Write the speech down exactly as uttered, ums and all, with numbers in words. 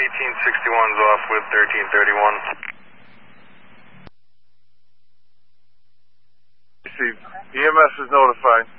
eighteen sixty-one's off with thirteen thirty-one. See, E M S is notified.